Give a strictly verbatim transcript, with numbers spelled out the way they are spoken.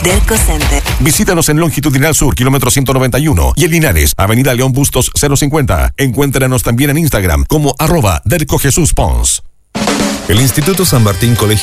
Derco Center. Visítanos en Longitudinal Sur, kilómetro ciento noventa y uno, y en Linares, Avenida León Bustos cero cincuenta. Encuéntranos también en Instagram como arroba Derco Jesús Pons. El Instituto San Martín Colegio